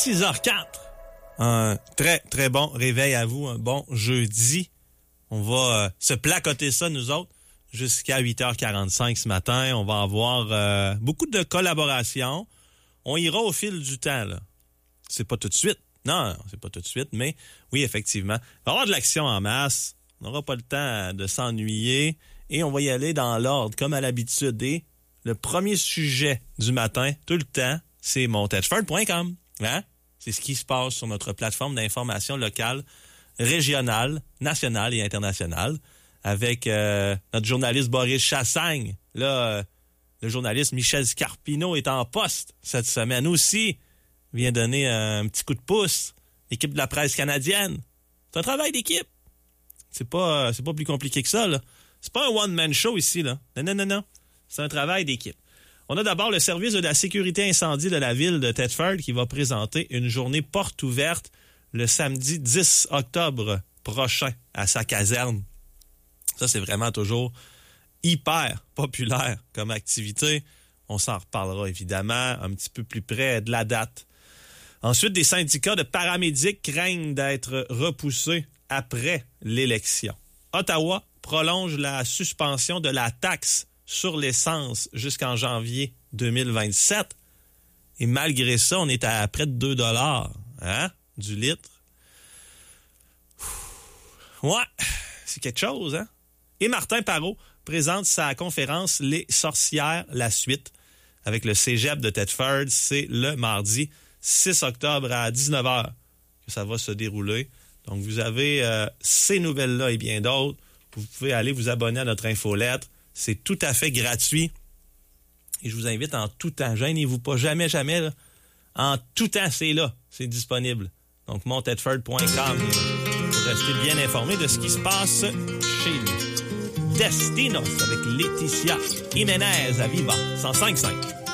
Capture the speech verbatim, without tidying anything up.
six heures quatre. Un très, très bon réveil à vous, un bon jeudi. On va euh, se placoter ça, nous autres, jusqu'à huit heures quarante-cinq ce matin. On va avoir euh, beaucoup de collaborations. On ira au fil du temps, là. C'est pas tout de suite. Non, c'est pas tout de suite, mais oui, effectivement. Il va y avoir de l'action en masse. On n'aura pas le temps de s'ennuyer. Et on va y aller dans l'ordre, comme à l'habitude. Et le premier sujet du matin, tout le temps, c'est mon tedford point com. Hein? C'est ce qui se passe sur notre plateforme d'information locale, régionale, nationale et internationale, avec euh, notre journaliste Boris Chassagne. Là, euh, le journaliste Michel Scarpino est en poste cette semaine aussi. Il vient donner un petit coup de pouce. L'équipe de la presse canadienne. C'est un travail d'équipe. C'est pas, euh, c'est pas plus compliqué que ça, là. C'est pas un one-man show ici, là. Non, non, non, non. C'est un travail d'équipe. On a d'abord le service de la sécurité incendie de la ville de Thetford qui va présenter une journée porte ouverte le samedi dix octobre prochain à sa caserne. Ça, c'est vraiment toujours hyper populaire comme activité. On s'en reparlera évidemment un petit peu plus près de la date. Ensuite, des syndicats de paramédics craignent d'être repoussés après l'élection. Ottawa prolonge la suspension de la taxe sur l'essence jusqu'en janvier deux mille vingt-sept. Et malgré ça, on est à près de deux dollars hein, du litre. Ouais, c'est quelque chose, hein? Et Martin Parrot présente sa conférence « Les sorcières, la suite » avec le cégep de Thetford. C'est le mardi six octobre à dix-neuf heures que ça va se dérouler. Donc, vous avez euh, ces nouvelles-là et bien d'autres. Vous pouvez aller vous abonner à notre infolettre. C'est tout à fait gratuit. Et je vous invite en tout temps. Gênez-vous pas. Jamais, jamais. Là. En tout temps, c'est là. C'est disponible. Donc, mon tedford point com pour rester bien informé de ce qui se passe chez nous. Destinos avec Laetitia Jiménez à Viva cent cinq virgule cinq.